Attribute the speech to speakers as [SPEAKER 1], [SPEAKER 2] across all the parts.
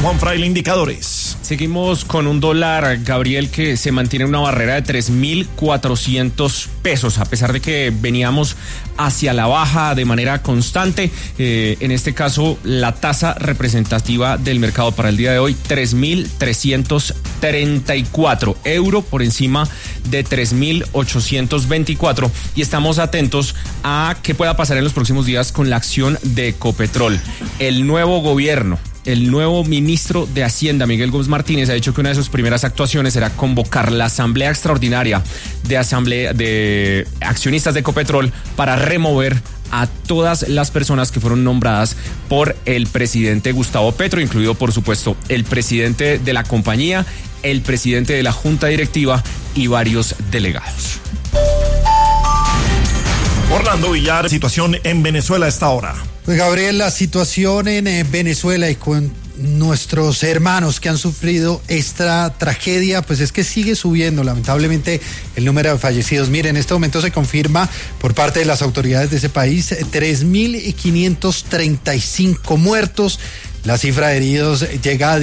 [SPEAKER 1] Juan Fraile, indicadores.
[SPEAKER 2] Seguimos con un dólar, Gabriel, que se mantiene en una barrera de 3.400 pesos, a pesar de que veníamos hacia la baja de manera constante. En este caso, la tasa representativa del mercado para el día de hoy, 3.334 euro, por encima de 3.824. Y estamos atentos a qué pueda pasar en los próximos días con la acción de Ecopetrol. El nuevo gobierno, el nuevo ministro de Hacienda, Miguel Gómez Martínez, ha dicho que una de sus primeras actuaciones será convocar la asamblea extraordinaria de accionistas de Ecopetrol para remover a todas las personas que fueron nombradas por el presidente Gustavo Petro, incluido, por supuesto, el presidente de la compañía, el presidente de la junta directiva y varios delegados.
[SPEAKER 1] Orlando Villar, situación en Venezuela a esta hora.
[SPEAKER 3] Pues Gabriel, la situación en Venezuela y con nuestros hermanos que han sufrido esta tragedia, pues es que sigue subiendo lamentablemente el número de fallecidos. Mire, en este momento se confirma por parte de las autoridades de ese país 3.535 muertos. La cifra de heridos llega a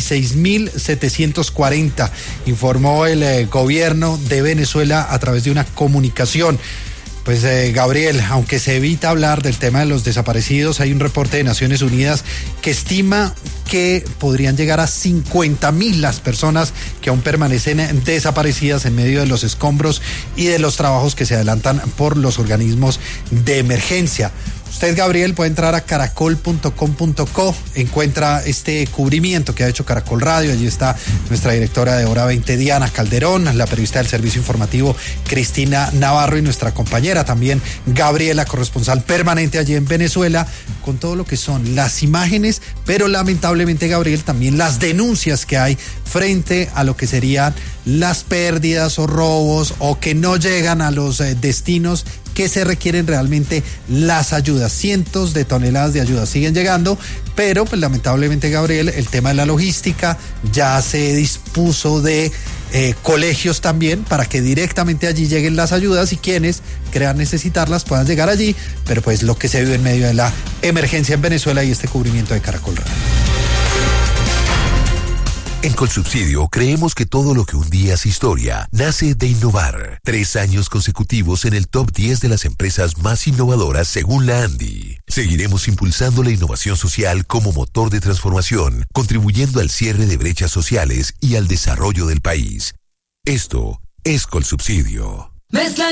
[SPEAKER 3] 16.740, informó el gobierno de Venezuela a través de una comunicación. Pues Gabriel, aunque se evita hablar del tema de los desaparecidos, hay un reporte de Naciones Unidas que estima que podrían llegar a 50.000 las personas que aún permanecen desaparecidas en medio de los escombros y de los trabajos que se adelantan por los organismos de emergencia. Usted, Gabriel, puede entrar a caracol.com.co, encuentra este cubrimiento que ha hecho Caracol Radio. Allí está nuestra directora de Hora 20, Diana Calderón, la periodista del servicio informativo, Cristina Navarro, y nuestra compañera también, Gabriela, corresponsal permanente allí en Venezuela, con todo lo que son las imágenes, pero lamentablemente, Gabriel, también las denuncias que hay frente a lo que serían las pérdidas o robos o que no llegan a los destinos que se requieren realmente las ayudas. Cientos de toneladas de ayudas siguen llegando, pero pues lamentablemente, Gabriel, el tema de la logística, ya se dispuso de colegios también para que directamente allí lleguen las ayudas y quienes crean necesitarlas puedan llegar allí, pero pues lo que se vive en medio de la emergencia en Venezuela y este cubrimiento de Caracol Radio.
[SPEAKER 4] En Colsubsidio creemos que todo lo que un día es historia nace de innovar. 3 años consecutivos en el top 10 de las empresas más innovadoras según la ANDI. Seguiremos impulsando la innovación social como motor de transformación, contribuyendo al cierre de brechas sociales y al desarrollo del país. Esto es Colsubsidio.